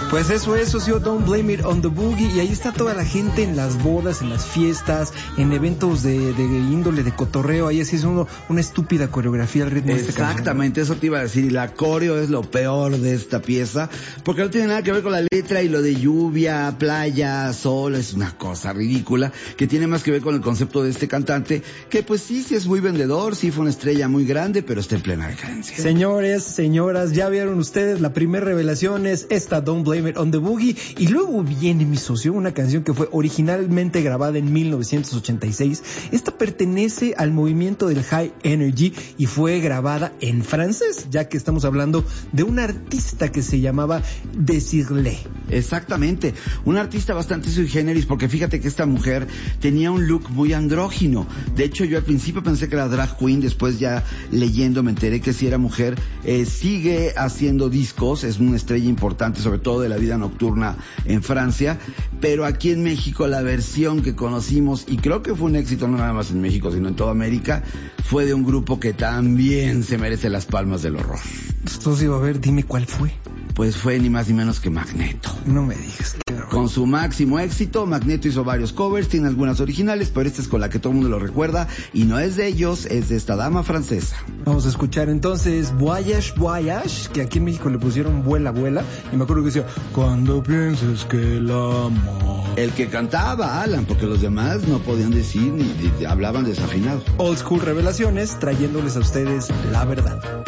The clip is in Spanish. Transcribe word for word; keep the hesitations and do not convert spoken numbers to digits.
Pues eso, eso, sí, Don't Blame It on the Boogie. Y ahí está toda la gente en las bodas, en las fiestas, en eventos de, de índole, de cotorreo. Ahí así es uno, una estúpida coreografía al ritmo de este canción. Exactamente, eso te iba a decir. Y la coreo es lo peor de esta pieza, porque no tiene nada que ver con la letra y lo de lluvia, playa, sol. Es una cosa ridícula que tiene más que ver con el concepto de este cantante, que pues sí, sí es muy vendedor, sí fue una estrella muy grande, pero está en plena decadencia. Señores, señoras, ya vieron ustedes, la primera revelación es esta Don't Blame It on the Boogie, y luego viene, mi socio, una canción que fue originalmente grabada en mil novecientos ochenta y seis. Esta pertenece al movimiento del High Energy y fue grabada en francés, ya que estamos hablando de un artista que se llamaba Desirlé. Exactamente, un artista bastante sui generis, porque fíjate que esta mujer tenía un look muy andrógino. De hecho, yo al principio pensé que era drag queen, después ya leyendo me enteré que sí era mujer. Eh, sigue haciendo discos, es una estrella importante, sobre todo de la vida nocturna en Francia, pero aquí en México la versión que conocimos, y creo que fue un éxito no nada más en México, sino en toda América, fue de un grupo que también se merece las palmas del horror. Entonces, a ver, dime cuál fue. Pues fue ni más ni menos que Magneto. No me digas. Con su máximo éxito, Magneto hizo varios covers, tiene algunas originales, pero esta es con la que todo el mundo lo recuerda, y no es de ellos, es de esta dama francesa. Vamos a escuchar entonces Voyage, Voyage, que aquí en México le pusieron Vuela, Vuela, y me acuerdo que decía, cuando pienses que la amo. El que cantaba, Alan, porque los demás no podían decir ni, ni hablaban desafinado. Old School Revelaciones, trayéndoles a ustedes la verdad.